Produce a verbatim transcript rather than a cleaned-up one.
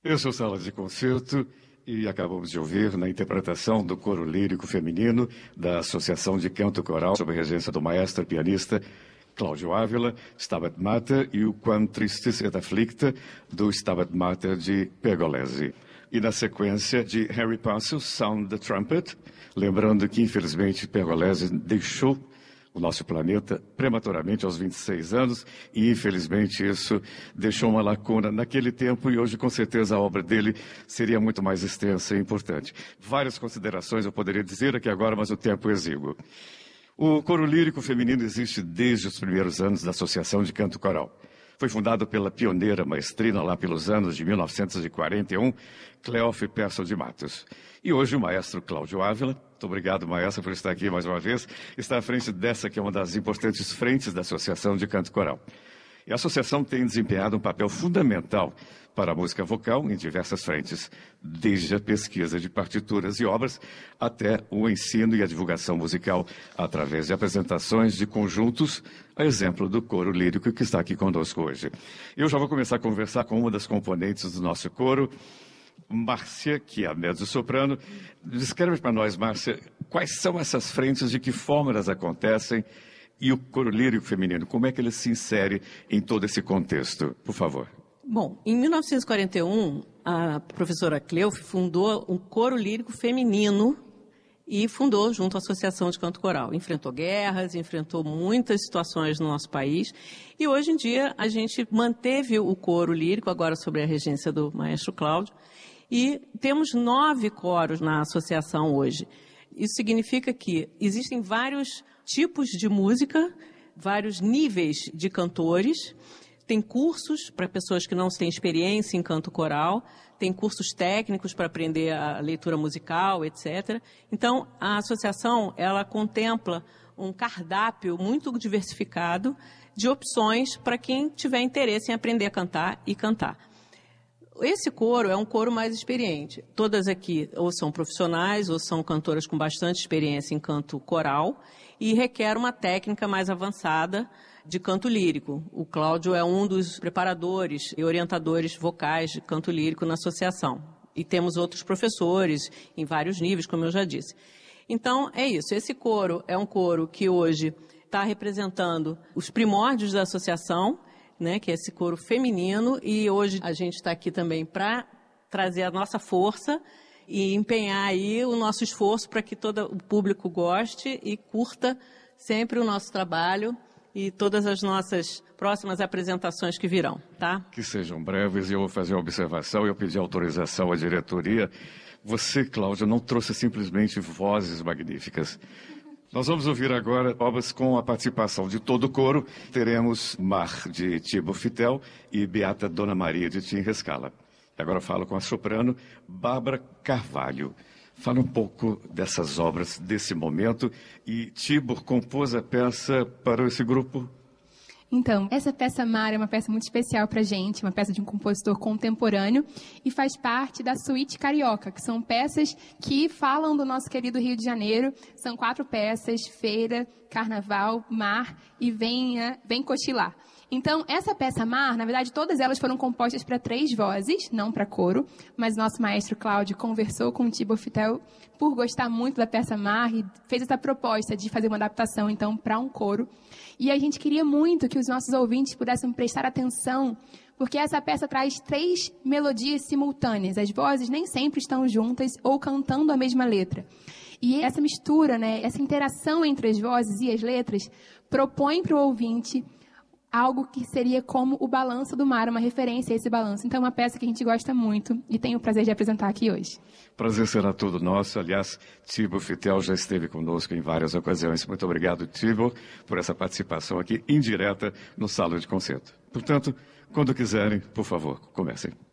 Eu sou Sala de Concerto e acabamos de ouvir na interpretação do coro lírico feminino da Associação de Canto Coral, sob a regência do maestro e pianista Cláudio Ávila, Stabat Mater, e o Quam Tristis et Afflicta, do Stabat Mater de Pergolesi. E na sequência de Harry Parcells, Sound the Trumpet, lembrando que infelizmente Pergolesi deixou o nosso planeta prematuramente aos vinte e seis anos, e infelizmente isso deixou uma lacuna naquele tempo, e hoje com certeza a obra dele seria muito mais extensa e importante. Várias considerações eu poderia dizer aqui agora, mas o tempo é exíguo. O coro lírico feminino existe desde os primeiros anos da Associação de Canto Coral. Foi fundado pela pioneira maestrina lá pelos anos de mil novecentos e quarenta e um, Cleófe Persson de Matos. E hoje o maestro Cláudio Ávila, muito obrigado, maestro, por estar aqui mais uma vez, está à frente dessa que é uma das importantes frentes da Associação de Canto Coral. E a associação tem desempenhado um papel fundamental para a música vocal em diversas frentes, desde a pesquisa de partituras e obras até o ensino e a divulgação musical através de apresentações de conjuntos, a exemplo do coro lírico que está aqui conosco hoje. Eu já vou começar a conversar com uma das componentes do nosso coro, Márcia, que é a mezzo-soprano. Descreve para nós, Márcia, quais são essas frentes, de que forma elas acontecem, e o coro lírico feminino, como é que ele se insere em todo esse contexto? Por favor. Bom, em mil novecentos e quarenta e um, a professora Cleófe fundou um coro lírico feminino e fundou junto à Associação de Canto Coral. Enfrentou guerras, enfrentou muitas situações no nosso país, e hoje em dia a gente manteve o coro lírico, agora sob a regência do maestro Cláudio, e temos nove coros na associação hoje. Isso significa que existem vários tipos de música, vários níveis de cantores. Tem cursos para pessoas que não têm experiência em canto coral, tem cursos técnicos para aprender a leitura musical, etcétera. Então, a associação, ela contempla um cardápio muito diversificado de opções para quem tiver interesse em aprender a cantar e cantar. Esse coro é um coro mais experiente. Todas aqui ou são profissionais ou são cantoras com bastante experiência em canto coral e requer uma técnica mais avançada de canto lírico. O Cláudio é um dos preparadores e orientadores vocais de canto lírico na associação. E temos outros professores em vários níveis, como eu já disse. Então, é isso. Esse coro é um coro que hoje está representando os primórdios da associação, né, que é esse coro feminino, e hoje a gente está aqui também para trazer a nossa força e empenhar aí o nosso esforço para que todo o público goste e curta sempre o nosso trabalho e todas as nossas próximas apresentações que virão, tá? Que sejam breves, e eu vou fazer uma observação, eu pedi autorização à diretoria. Você, Cláudia, não trouxe simplesmente vozes magníficas. Nós vamos ouvir agora obras com a participação de todo o coro. Teremos Mar, de Thibaut Fitel, e Beata Dona Maria, de Tim Rescala. Agora eu falo com a soprano Bárbara Carvalho. Fala um pouco dessas obras, desse momento. E Thibaut compôs a peça para esse grupo? Então, essa peça Mar é uma peça muito especial pra gente, uma peça de um compositor contemporâneo, e faz parte da Suíte Carioca, que são peças que falam do nosso querido Rio de Janeiro. São quatro peças: Feira, Carnaval, Mar e Venha, Vem Cochilar. Então, essa peça Mar, na verdade, todas elas foram compostas para três vozes, não para coro, mas nosso maestro Cláudio conversou com o Thibaut Fitel por gostar muito da peça Mar e fez essa proposta de fazer uma adaptação, então, para um coro. E a gente queria muito que os nossos ouvintes pudessem prestar atenção, porque essa peça traz três melodias simultâneas. As vozes nem sempre estão juntas ou cantando a mesma letra. E essa mistura, né, essa interação entre as vozes e as letras propõe para o ouvinte algo que seria como o Balanço do Mar, uma referência a esse balanço. Então é uma peça que a gente gosta muito e tenho o prazer de apresentar aqui hoje. Prazer será todo nosso. Aliás, Thibaut Fitel já esteve conosco em várias ocasiões. Muito obrigado, Thibaut, por essa participação aqui indireta no Sala de Concerto. Portanto, quando quiserem, por favor, comecem.